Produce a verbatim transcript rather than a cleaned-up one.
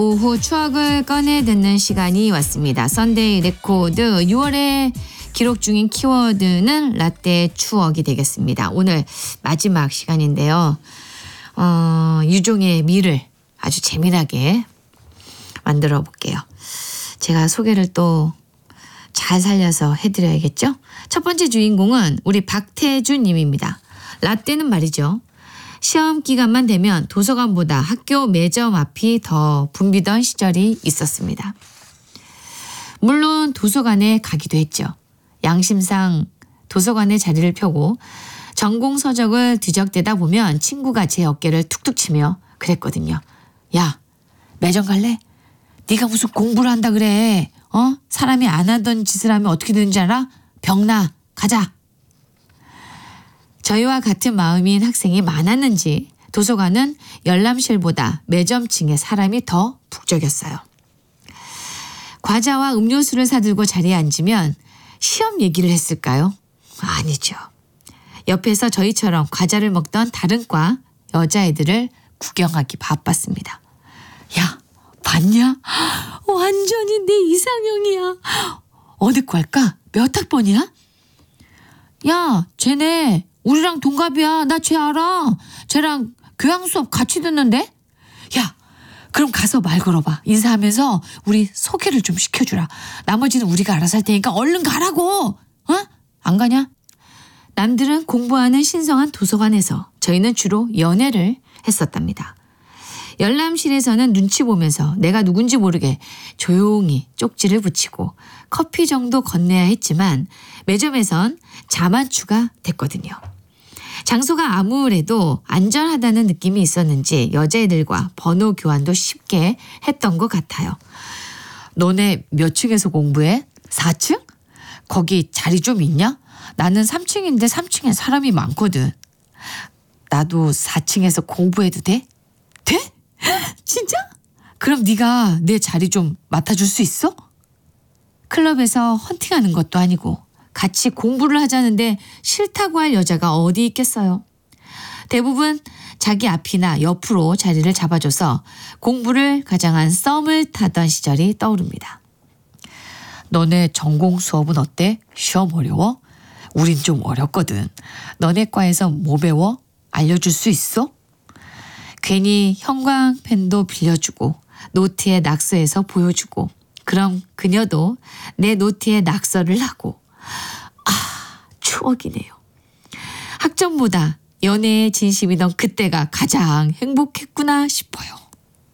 오후 추억을 꺼내 듣는 시간이 왔습니다. 썬데이 레코드 유월에 기록 중인 키워드는 라떼 추억이 되겠습니다. 오늘 마지막 시간인데요. 어, 유종의 미를 아주 재미나게 만들어 볼게요. 제가 소개를 또 잘 살려서 해드려야겠죠? 첫 번째 주인공은 우리 박태준 님입니다. 라떼는 말이죠. 시험 기간만 되면 도서관보다 학교 매점 앞이 더 붐비던 시절이 있었습니다. 물론 도서관에 가기도 했죠. 양심상 도서관에 자리를 펴고 전공 서적을 뒤적대다 보면 친구가 제 어깨를 툭툭 치며 그랬거든요. 야, 매점 갈래? 네가 무슨 공부를 한다 그래. 어? 사람이 안 하던 짓을 하면 어떻게 되는지 알아? 병나. 가자. 저희와 같은 마음인 학생이 많았는지 도서관은 열람실보다 매점층에 사람이 더 북적였어요. 과자와 음료수를 사들고 자리에 앉으면 시험 얘기를 했을까요? 아니죠. 옆에서 저희처럼 과자를 먹던 다른 과 여자애들을 구경하기 바빴습니다. 야, 봤냐? 완전히 내 이상형이야. 어디 과일까? 몇 학번이야? 야, 쟤네 우리랑 동갑이야. 나 쟤 알아. 쟤랑 교양 수업 같이 듣는데? 야, 그럼 가서 말 걸어봐. 인사하면서 우리 소개를 좀 시켜주라. 나머지는 우리가 알아서 할 테니까 얼른 가라고. 어? 안 가냐? 남들은 공부하는 신성한 도서관에서 저희는 주로 연애를 했었답니다. 열람실에서는 눈치 보면서 내가 누군지 모르게 조용히 쪽지를 붙이고 커피 정도 건네야 했지만 매점에선 자만추가 됐거든요. 장소가 아무래도 안전하다는 느낌이 있었는지 여자애들과 번호 교환도 쉽게 했던 것 같아요. 너네 몇 층에서 공부해? 사 층? 거기 자리 좀 있냐? 나는 삼 층인데 삼 층에 사람이 많거든. 나도 사 층에서 공부해도 돼? 돼? 진짜? 그럼 네가 내 자리 좀 맡아줄 수 있어? 클럽에서 헌팅하는 것도 아니고 같이 공부를 하자는데 싫다고 할 여자가 어디 있겠어요. 대부분 자기 앞이나 옆으로 자리를 잡아줘서 공부를 가장한 썸을 타던 시절이 떠오릅니다. 너네 전공 수업은 어때? 시험 어려워? 우린 좀 어렵거든. 너네 과에서 뭐 배워? 알려줄 수 있어? 괜히 형광펜도 빌려주고 노트에 낙서해서 보여주고 그럼 그녀도 내 노트에 낙서를 하고 아, 추억이네요. 학점보다 연애에 진심이던 그때가 가장 행복했구나 싶어요.